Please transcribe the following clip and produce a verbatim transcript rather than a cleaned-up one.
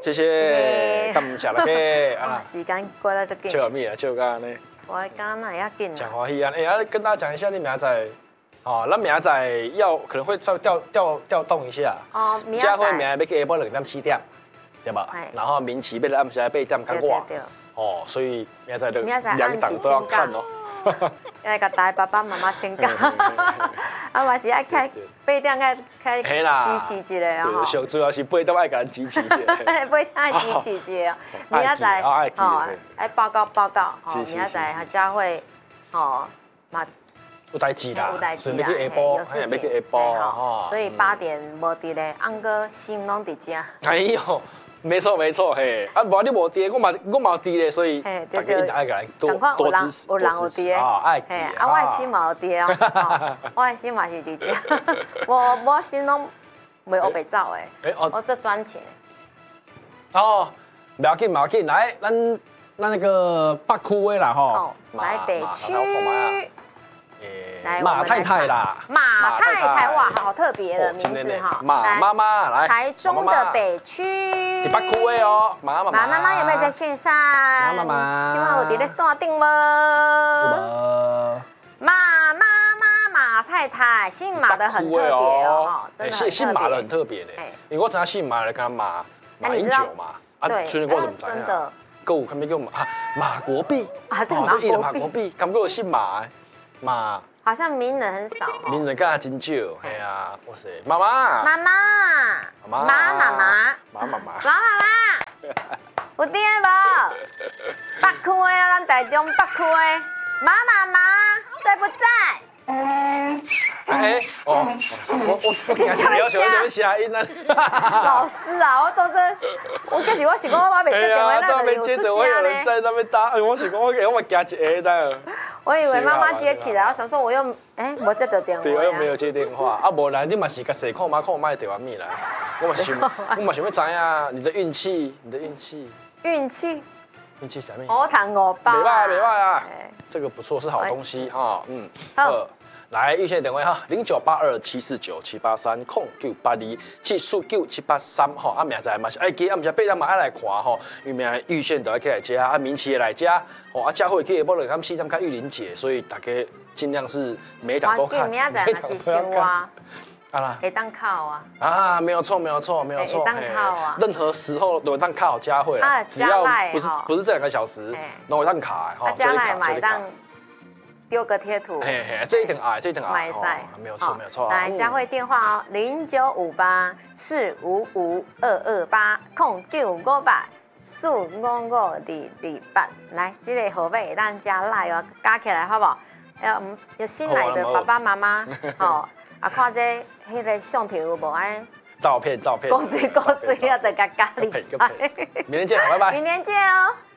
谢谢，感谢大家啊，时间过得这紧。 笑咩啊？笑干呢？ 我刚那也紧。 讲欢喜啊！哎呀，跟大家讲一下，你明仔哦，咱明仔要可能会稍调调调动一下。哦，明仔。佳慧明仔要去下晡两点起点，对吧？然后明奇要来暗时八点赶过。对对。哦，所以明仔两两档都要看哦。 来甲大家爸爸妈妈请假，啊嘛是爱开八点开开支持一下哦。 上主要是八点爱甲人支持一下。 八点爱支持一下，明仔载哦爱报告报告，哦明仔载和佳慧哦嘛有代志啦， 有代志啦， 有事情， 下晡所以八点无伫咧，安哥心拢伫遮。 哎呦。没错没错嘿，啊无你无伫，我嘛我嘛伫咧，所以大家一直爱个人多多支持， 有人有伫啊，爱嘿，啊我的心嘛有伫哦，我的心嘛是伫遮，我我心拢袂黑白走诶，我这专情。 哦，不要紧不要紧，来咱咱那个北区的啦吼， 来北区。 来马太太啦， 马太太哇，好特别的名字哈。 马妈妈来， 台中的北区。 北区的哦，马妈妈。 马妈妈有没有在线上？马妈妈。 今晚有伫咧线顶吗？马妈妈马太太，姓马的很特别哦，真的很特别。 姓马的很特别的，因为我知道姓马的跟马马英九嘛，啊，所以我怎么知啊？购物看没给我们啊，马国碧啊，对马国碧，敢不有姓马马？ 好像名人很少， 名人干还真少，哎呀，哇塞，妈妈， 妈妈， 妈妈妈妈， 妈妈妈， 妈妈妈，有听无？北区的啊，咱台中北区的，妈妈妈在不在？ 哎哦，我我我听起要求什么声音呢？ 老师啊，我都这，我可是我是讲我未接电话，那就有出声呢。在那边打，我是讲我我加一个的。 我以为妈妈接起来，我想说我又哎，没接到电话。 对，我又没有接电话。啊，无然你嘛是甲谁看妈看妈的电话咪啦？我嘛想，我嘛想要知啊，你的运气，你的运气。 运气。 运气什么？ 五糖五包。 没坏没坏啊，这个不错，是好东西哈。嗯。好。来，预先电话哈，零九八二七四九七八三空九八二七四九七八三吼，啊明仔嘛是爱记，啊唔是八点嘛爱来看吼，因为明预先都要起来吃，啊明期来吃，吼啊佳慧去下晡两点四点看玉玲姐，所以大家尽量是每一场都看， 每一场都是看。啊啦，会当靠啊！ 啊，没有错，没有错，没有错。 会当靠啊！ 任何时候都当靠佳慧啊，只要不是不是这两个小时，都会当卡哈， 这里卡这里卡。丢个贴图， 嘿嘿，这一定爱，这一定爱， 买晒， 没有错，没有错。 来，佳慧电话哦，零九五八四五五二二八空九五八四五五二二八。来，这个号码咱加来哦，加起来好不好？要有新来的爸爸妈妈，哦，啊，看这迄个相片有无？安照片，照片， 勾嘴勾嘴，要得加加里。 明天见，拜拜。 明天见哦。